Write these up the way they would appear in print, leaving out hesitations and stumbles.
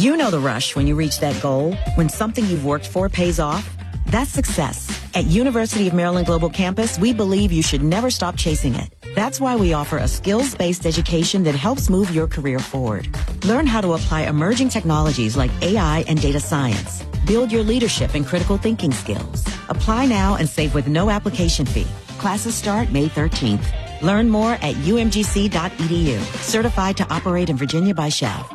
You know the rush when you reach that goal, when something you've worked for pays off. That's success. At University of Maryland Global Campus, we believe you should never stop chasing it. That's why we offer a skills-based education that helps move your career forward. Learn how to apply emerging technologies like AI and data science. Build your leadership and critical thinking skills. Apply now and save with no application fee. Classes start May 13th. Learn more at umgc.edu. Certified to operate in Virginia by Shell.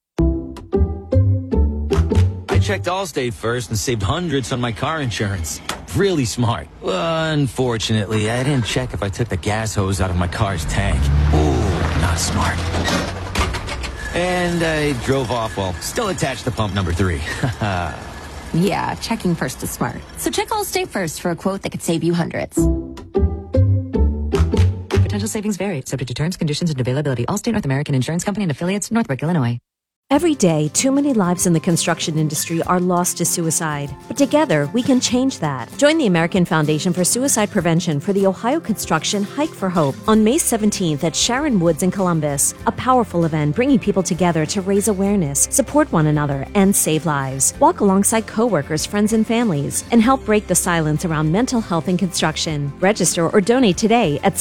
I checked Allstate first and saved hundreds on my car insurance. Really smart. Unfortunately, I didn't check if I took the gas hose out of my car's tank. Ooh, not smart. And I drove off while still attached to pump number 3. Yeah, checking first is smart. So check Allstate first for a quote that could save you hundreds. Potential savings vary, subject to terms, conditions, and availability. Allstate North American Insurance Company and affiliates, Northbrook, Illinois. Every day, too many lives in the construction industry are lost to suicide. But together, we can change that. Join the American Foundation for Suicide Prevention for the Ohio Construction Hike for Hope on May 17th at Sharon Woods in Columbus. A powerful event bringing people together to raise awareness, support one another, and save lives. Walk alongside coworkers, friends, and families, and help break the silence around mental health in construction. Register or donate today at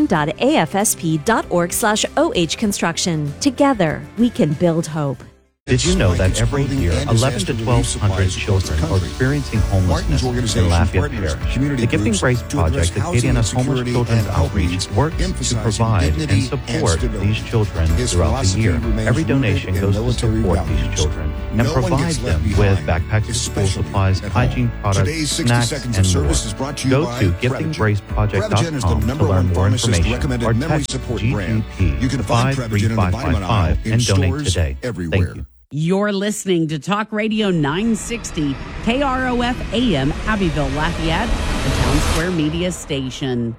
supporting.afsp.org/OH Construction. Together, we can build hope. Did you know that every year 11 to 1,200 children are experiencing homelessness in Lafayette Parish? The Giving Grace Project, Acadiana's Homeless Children's Outreach, works to provide and support these children throughout the year. Every donation goes to support these children and provide them with backpacks, school supplies, hygiene products, snacks, and more. Go to givinggraceproject.com to learn more information or text GGP 53555 and donate today. Thank you. You're listening to Talk Radio 960, KROF AM, Abbeville, Lafayette, the Town Square Media Station.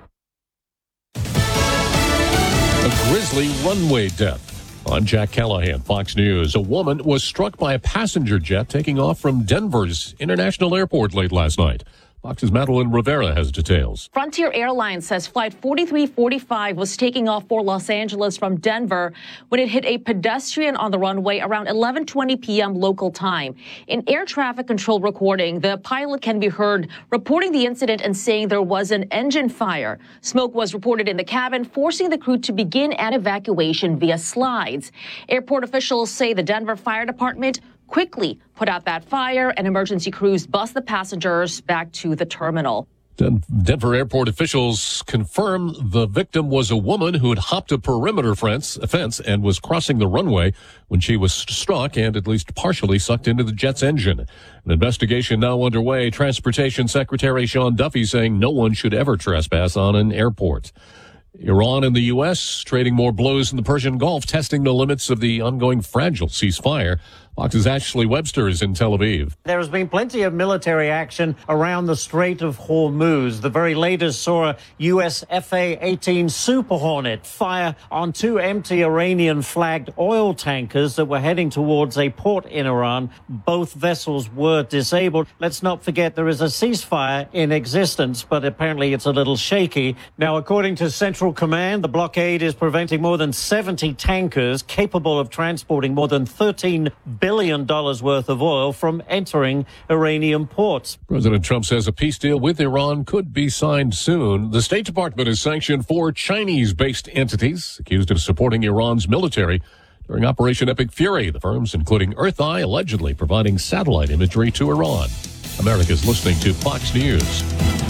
A grisly runway death. I'm Jack Callahan, Fox News. A woman was struck by a passenger jet taking off from Denver's International Airport late last night. Fox's Madeline Rivera has details. Frontier Airlines says Flight 4345 was taking off for Los Angeles from Denver when it hit a pedestrian on the runway around 11:20 p.m. local time. In air traffic control recording, the pilot can be heard reporting the incident and saying there was an engine fire. Smoke was reported in the cabin, forcing the crew to begin an evacuation via slides. Airport officials say the Denver Fire Department quickly put out that fire, and emergency crews bus the passengers back to the terminal. Denver airport officials confirm the victim was a woman who had hopped a perimeter fence and was crossing the runway when she was struck and at least partially sucked into the jet's engine. An investigation now underway. Transportation Secretary Sean Duffy saying no one should ever trespass on an airport. Iran and the U.S. trading more blows in the Persian Gulf, testing the limits of the ongoing fragile ceasefire. Fox's Ashley Webster is in Tel Aviv. There has been plenty of military action around the Strait of Hormuz. The very latest saw a U.S. F/A-18 Super Hornet fire on 2 empty Iranian-flagged oil tankers that were heading towards a port in Iran. Both vessels were disabled. Let's not forget there is a ceasefire in existence, but apparently it's a little shaky. Now, according to Central Command, the blockade is preventing more than 70 tankers capable of transporting more than $13 billion worth of oil from entering Iranian ports. President Trump says a peace deal with Iran could be signed soon. The State Department has sanctioned 4 Chinese-based entities accused of supporting Iran's military during Operation Epic Fury. The firms, including Earth Eye, allegedly providing satellite imagery to Iran. America's listening to Fox News.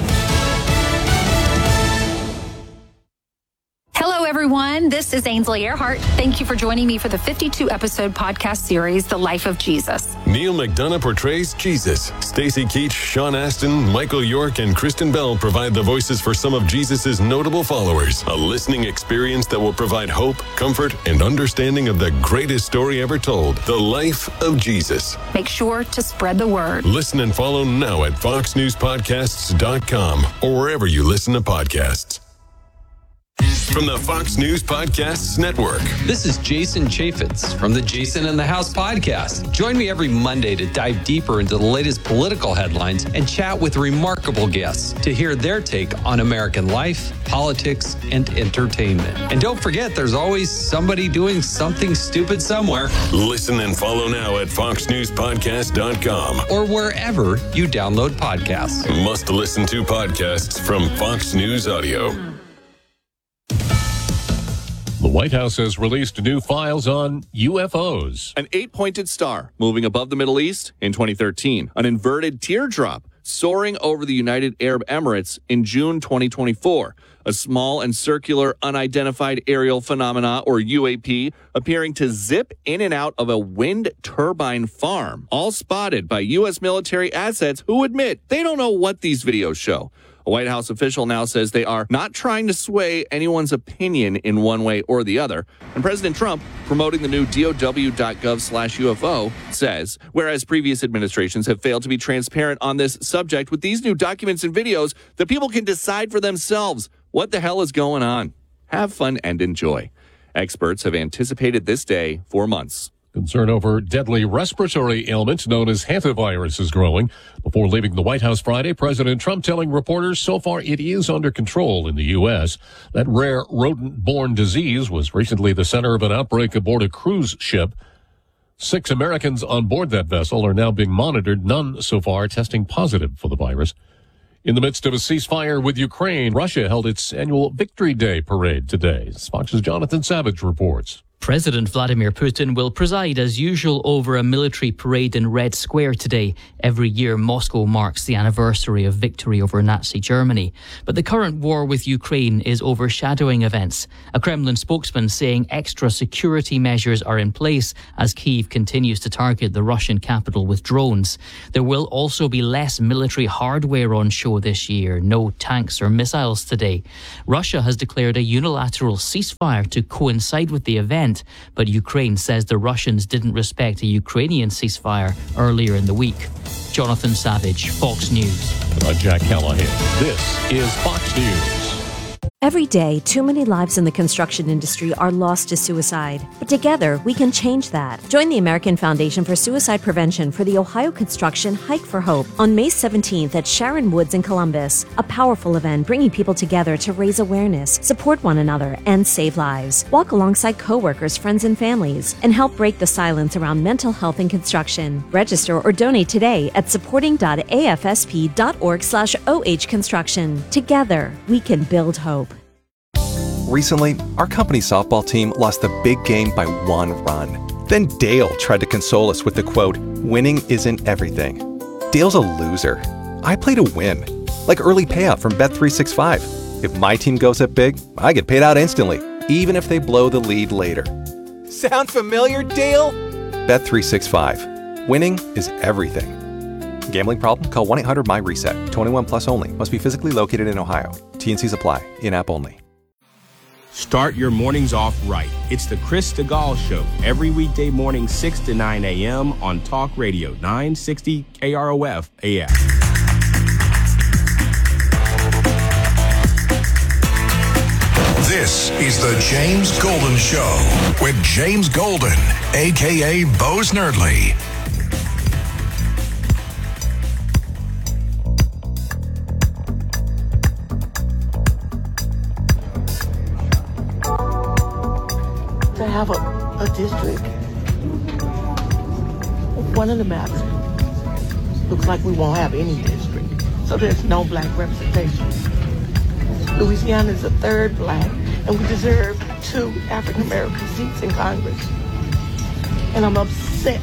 Hello, everyone. This is Ainsley Earhart. Thank you for joining me for the 52-episode podcast series, The Life of Jesus. Neil McDonough portrays Jesus. Stacey Keach, Sean Astin, Michael York, and Kristen Bell provide the voices for some of Jesus' notable followers. A listening experience that will provide hope, comfort, and understanding of the greatest story ever told, The Life of Jesus. Make sure to spread the word. Listen and follow now at foxnewspodcasts.com or wherever you listen to podcasts. from the Fox News Podcasts Network. This is Jason Chaffetz from the Jason in the House podcast. Join me every Monday to dive deeper into the latest political headlines and chat with remarkable guests to hear their take on American life, politics, and entertainment. And don't forget, there's always somebody doing something stupid somewhere. Listen and follow now at foxnewspodcast.com or wherever you download podcasts. Must listen to podcasts from Fox News Audio. The White House has released new files on UFOs. An 8-pointed star moving above the Middle East in 2013. An inverted teardrop soaring over the United Arab Emirates in June 2024. A small and circular unidentified aerial phenomena, or UAP, appearing to zip in and out of a wind turbine farm. All spotted by U.S. military assets who admit they don't know what these videos show. A White House official now says they are not trying to sway anyone's opinion in one way or the other. And President Trump, promoting the new DOW.gov/UFO, says, whereas previous administrations have failed to be transparent on this subject, with these new documents and videos, the people can decide for themselves what the hell is going on. Have fun and enjoy. Experts have anticipated this day for months. Concern over deadly respiratory ailment known as hantavirus is growing. Before leaving the White House Friday, President Trump telling reporters so far it is under control in the U.S. That rare rodent-borne disease was recently the center of an outbreak aboard a cruise ship. 6 Americans on board that vessel are now being monitored, none so far testing positive for the virus. In the midst of a ceasefire with Ukraine, Russia held its annual Victory Day parade today. Fox's Jonathan Savage reports. President Vladimir Putin will preside as usual over a military parade in Red Square today. Every year, Moscow marks the anniversary of victory over Nazi Germany. But the current war with Ukraine is overshadowing events. A Kremlin spokesman saying extra security measures are in place as Kyiv continues to target the Russian capital with drones. There will also be less military hardware on show this year. No tanks or missiles today. Russia has declared a unilateral ceasefire to coincide with the event. But Ukraine says the Russians didn't respect a Ukrainian ceasefire earlier in the week. Jonathan Savage, Fox News. I'm Jack Callahan. This is Fox News. Every day, too many lives in the construction industry are lost to suicide. But together, we can change that. Join the American Foundation for Suicide Prevention for the Ohio Construction Hike for Hope on May 17th at Sharon Woods in Columbus. A powerful event bringing people together to raise awareness, support one another, and save lives. Walk alongside coworkers, friends, and families, and help break the silence around mental health in construction. Register or donate today at supporting.afsp.org/OH Construction. Together, we can build hope. Recently, our company's softball team lost the big game by 1 run. Then Dale tried to console us with the quote, "Winning isn't everything." Dale's a loser. I play to win. Like early payout from Bet365. If my team goes up big, I get paid out instantly, even if they blow the lead later. Sound familiar, Dale? Bet365. Winning is everything. Gambling problem? Call 1-800-MY-RESET. 21 plus only. Must be physically located in Ohio. T&Cs apply. In-app only. Start your mornings off right. It's the Chris DeGaulle Show, every weekday morning 6 to 9 a.m. on Talk Radio 960 KROF AM. This is the James Golden Show with James Golden, a.k.a. Bo Snerdley. To have a district, one of the maps looks like we won't have any district, so there's no black representation. Louisiana is the 3rd black, and we deserve 2 African American seats in Congress. And I'm upset.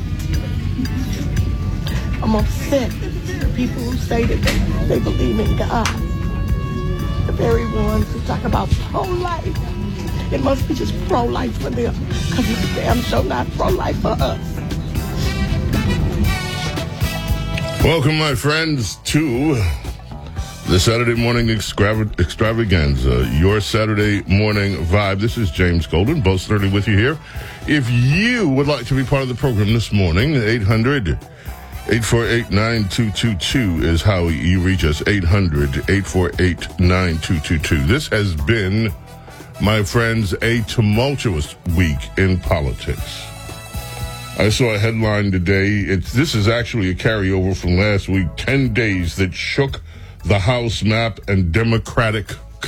I'm upset at people who say that they believe in God. The very ones who talk about pro-life. It must be just pro-life for them, because it's damn sure not pro-life for us. Welcome, my friends, to the Saturday morning extravaganza, your Saturday morning vibe. This is James Golden, Bo Snerdley with you here. If you would like to be part of the program this morning, 800-848-9222 is how you reach us, 800-848-9222. This has been my friends, a tumultuous week in politics. I saw a headline today. This is actually a carryover from last week. 10 days that shook the House map and Democrat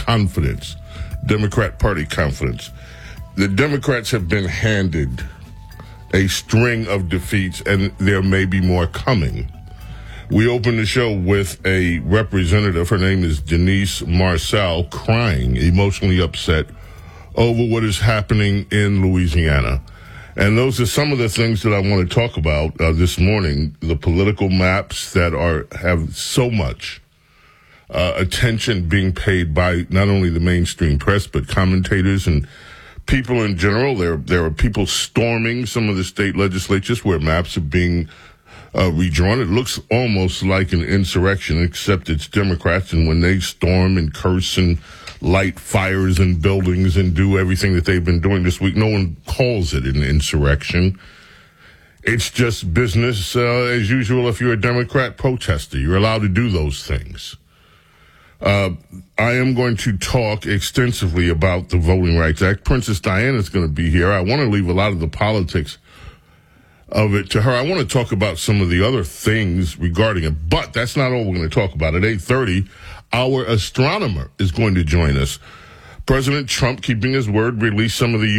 Party confidence. The Democrats have been handed a string of defeats, and there may be more coming. We opened the show with a representative. Her name is Denise Marcel, crying, emotionally upset over what is happening in Louisiana. And those are some of the things that I want to talk about this morning, the political maps that have so much attention being paid by not only the mainstream press, but commentators and people in general. There are people storming some of the state legislatures where maps are being redrawn. It looks almost like an insurrection, except it's Democrats, and when they storm and curse and light fires in buildings and do everything that they've been doing this week, no one calls it an insurrection. It's just business as usual. If you're a Democrat protester, you're allowed to do those things. I am going to talk extensively about the Voting Rights Act. Princess Diana is going to be here. I want to leave a lot of the politics of it to her. I want to talk about some of the other things regarding it, but that's not all we're going to talk about. At 8:30, our astronomer is going to join us. President Trump, keeping his word, released some of the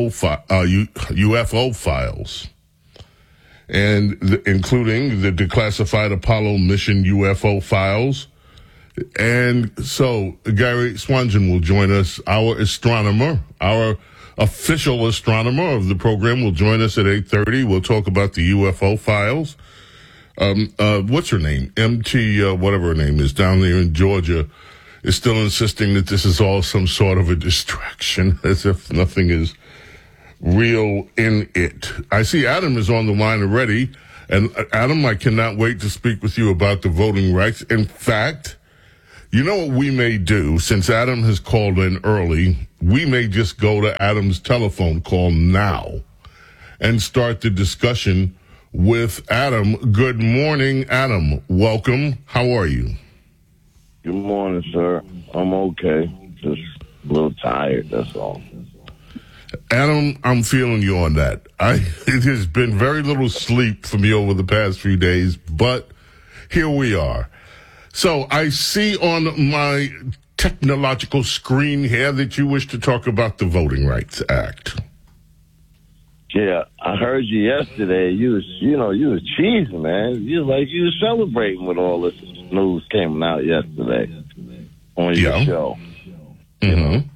UFO files, and including the declassified Apollo mission UFO files. And so Gary Swanson will join us, our astronomer, our official astronomer of the program will join us at 8:30. We'll talk about the UFO files. What's her name? MT, whatever her name is, down there in Georgia, is still insisting that this is all some sort of a distraction, as if nothing is real in it. I see Adam is on the line already. And Adam, I cannot wait to speak with you about the voting rights. In fact, you know what we may do, since Adam has called in early, we may just go to Adam's telephone call now and start the discussion with Adam. Good morning, Adam. Welcome. How are you? Good morning, sir. I'm okay. Just a little tired, that's all. Adam, I'm feeling you on that. It has been very little sleep for me over the past few days, but here we are. So I see on my technological screen here that you wish to talk about the Voting Rights Act. Yeah, I heard you yesterday. You was cheesing, man. You was celebrating when all this news came out yesterday on your show. Mm-hmm.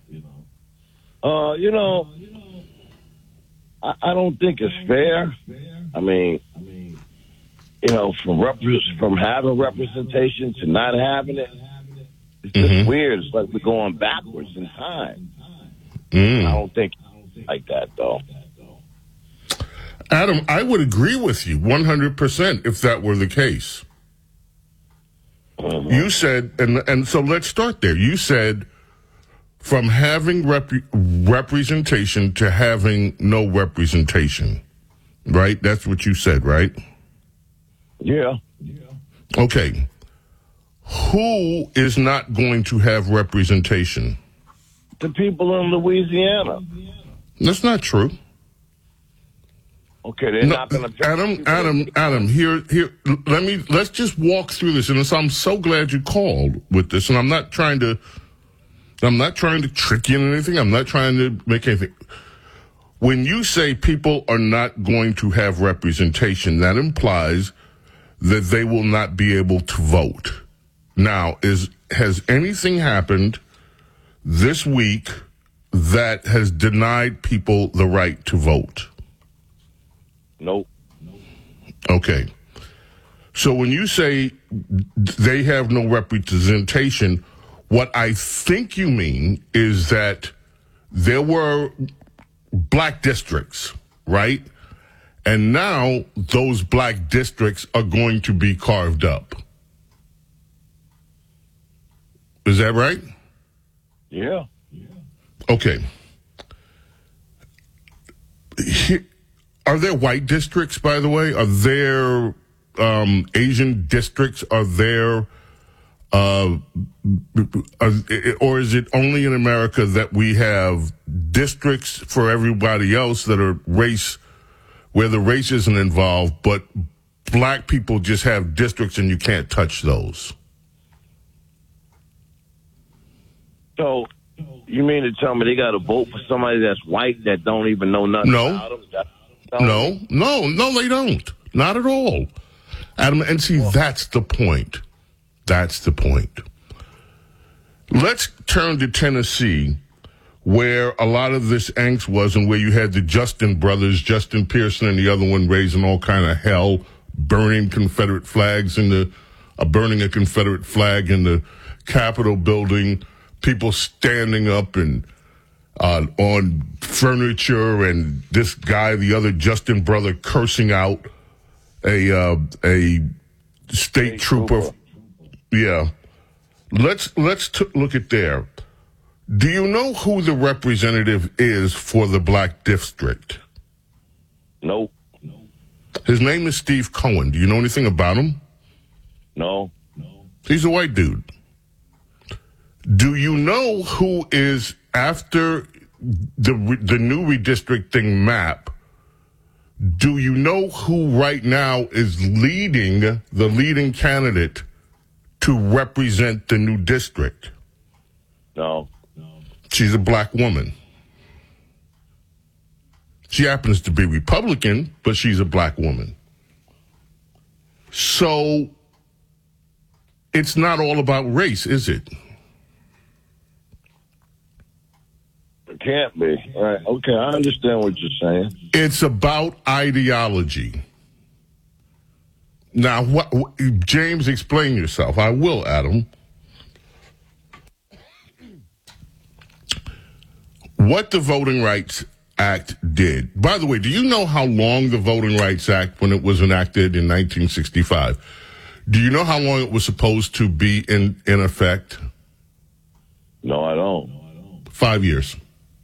I don't think it's fair. I mean, from having representation to not having it, it's just weird. It's like we're going backwards in time. I don't think it's like that, though. Adam, I would agree with you 100% if that were the case. You said, and so let's start there. You said from having representation to having no representation, right? That's what you said, right? Yeah. Okay. Who is not going to have representation? The people in Louisiana. That's not true. Okay, they're not going to. Adam. Here. Let's just walk through this. And so I'm so glad you called with this. And I'm not trying to trick you in anything. I'm not trying to make anything. When you say people are not going to have representation, that implies that they will not be able to vote. Now, has anything happened this week that has denied people the right to vote? Nope. Okay. So when you say they have no representation, what I think you mean is that there were black districts, right? And now those black districts are going to be carved up. Is that right? Yeah. Okay. Are there white districts, by the way? Are there Asian districts? Are there or is it only in America that we have districts for everybody else that are race, where the race isn't involved, but black people just have districts and you can't touch those? So, you mean to tell me they got to vote for somebody that's white that don't even know nothing about them? No, they don't. Not at all. Adam, and see, that's the point. That's the point. Let's turn to Tennessee, where a lot of this angst was, and where you had the Justin brothers, Justin Pearson and the other one, raising all kind of hell, burning Confederate flags burning a Confederate flag in the Capitol building, people standing up and on furniture, and this guy, the other Justin brother, cursing out a state trooper. Yeah. Let's look at there. Do you know who the representative is for the black district? Nope. His name is Steve Cohen. Do you know anything about him? No. He's a white dude. Do you know who is, after the new redistricting map, do you know who right now is the leading candidate to represent the new district? No. She's a black woman. She happens to be Republican, but she's a black woman. So it's not all about race, is it? It can't be. All right. Okay, I understand what you're saying. It's about ideology. Now, James, explain yourself. I will, Adam. What the Voting Rights Act did. By the way, do you know how long the Voting Rights Act, when it was enacted in 1965, do you know how long it was supposed to be in effect? No, I don't. 5 years.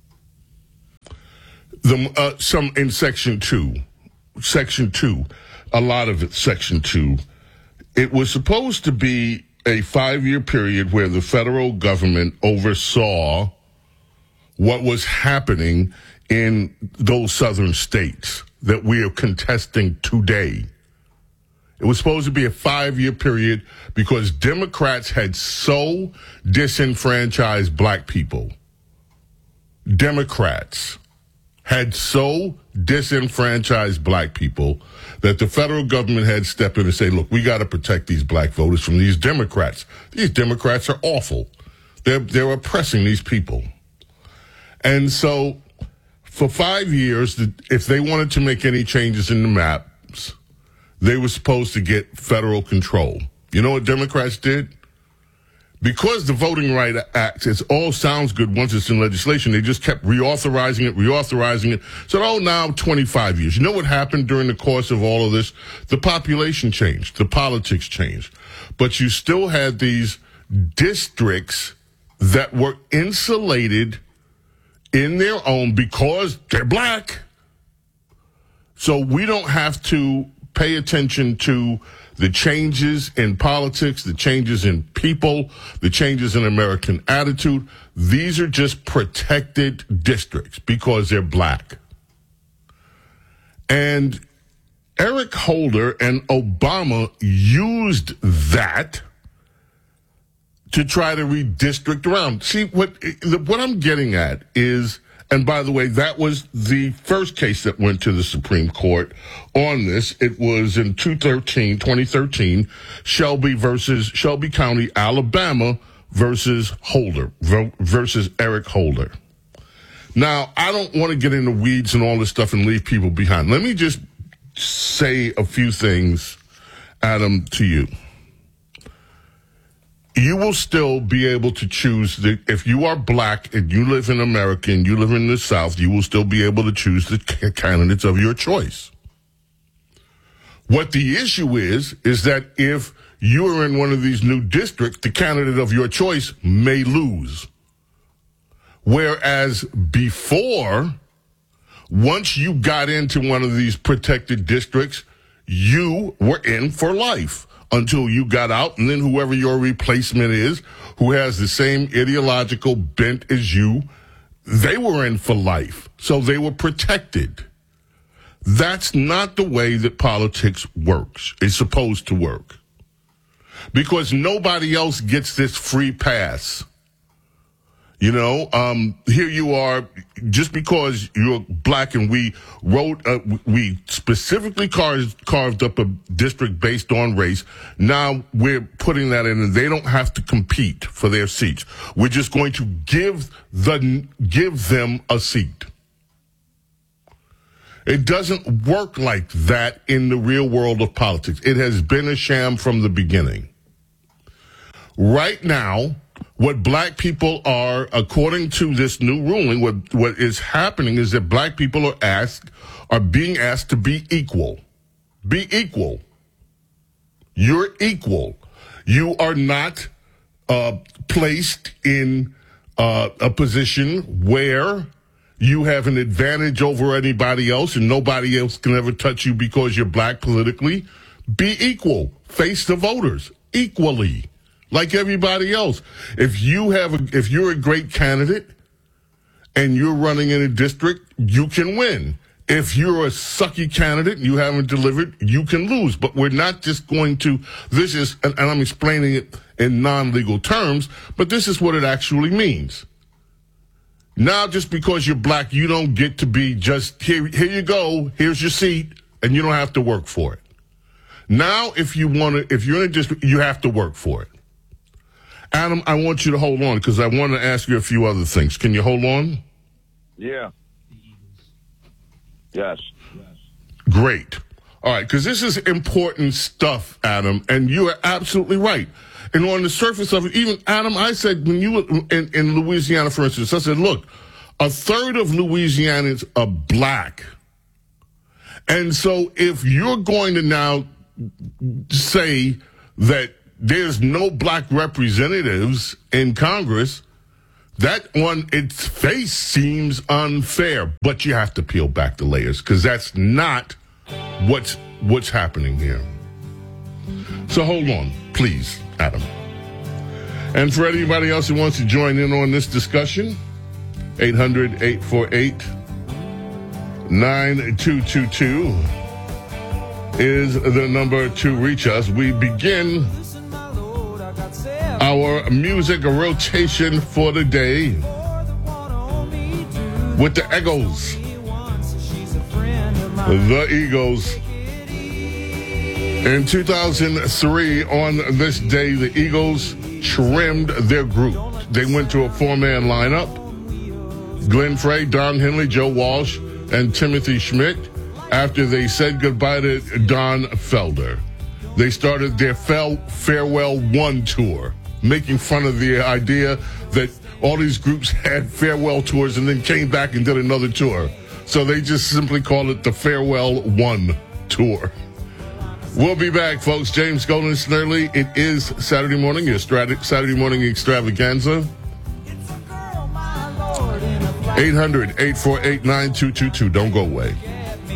Some in Section 2. Section 2. A lot of it, Section 2. It was supposed to be a 5-year period where the federal government oversaw what was happening in those southern states that we are contesting today. It was supposed to be a 5-year period because Democrats had so disenfranchised black people. Democrats had so disenfranchised black people that the federal government had to step in and say, look, we got to protect these black voters from these Democrats. These Democrats are awful. They're oppressing these people. And so for 5 years, if they wanted to make any changes in the maps, they were supposed to get federal control. You know what Democrats did? Because the Voting Rights Act, it all sounds good once it's in legislation, they just kept reauthorizing it. So, now 25 years. You know what happened during the course of all of this? The population changed. The politics changed. But you still had these districts that were insulated in their own because they're black. So we don't have to pay attention to the changes in politics, the changes in people, the changes in American attitude. These are just protected districts because they're black. And Eric Holder and Obama used that to try to redistrict around. See, what I'm getting at is, and by the way, that was the first case that went to the Supreme Court on this. It was in 2013, Shelby County, Alabama versus Eric Holder. Now, I don't want to get into weeds and all this stuff and leave people behind. Let me just say a few things, Adam, to you. You will still be able to choose if you are black and you live in America and you live in the South, you will still be able to choose the candidates of your choice. What the issue is that if you are in one of these new districts, the candidate of your choice may lose. Whereas before, once you got into one of these protected districts, you were in for life until you got out, and then whoever your replacement is, who has the same ideological bent as you, they were in for life. So they were protected. That's not the way that politics works. It's supposed to work. Because nobody else gets this free pass. You know, here you are, just because you're black, and we specifically carved up a district based on race. Now we're putting that in, and they don't have to compete for their seats. We're just going to give them a seat. It doesn't work like that in the real world of politics. It has been a sham from the beginning. Right now, what black people are, according to this new ruling, what is happening is that black people are being asked to be equal. Be equal. You're equal. You are not placed in a position where you have an advantage over anybody else and nobody else can ever touch you because you're black politically. Be equal. Face the voters equally, like everybody else. If you're a great candidate and you're running in a district, you can win. If you're a sucky candidate and you haven't delivered, you can lose. But we're not just going to, and I'm explaining it in non-legal terms, but this is what it actually means. Now, just because you're black, you don't get to be just, here you go, here's your seat, and you don't have to work for it. Now, if you're in a district, you have to work for it. Adam, I want you to hold on, because I want to ask you a few other things. Can you hold on? Yeah. Yes. Great. All right, because this is important stuff, Adam, and you are absolutely right. And on the surface of it, even, Adam, I said, when you were in Louisiana, for instance, I said, look, a third of Louisianans are black. And so if you're going to now say that there's no black representatives in Congress, that on its face seems unfair. But you have to peel back the layers, because that's not what's happening here. So hold on, please, Adam. And for anybody else who wants to join in on this discussion, 800-848-9222 is the number to reach us. We begin our music rotation for the day with the Eagles. The Eagles. In 2003, on this day, the Eagles trimmed their group. They went to a four-man lineup: Glenn Frey, Don Henley, Joe Walsh, and Timothy Schmidt, after they said goodbye to Don Felder. They started their Farewell One tour, making fun of the idea that all these groups had farewell tours and then came back and did another tour. So they just simply called it the Farewell One tour. We'll be back, folks. James Golden Snurley. It is Saturday morning, your Saturday morning extravaganza. 800-848-9222. Don't go away.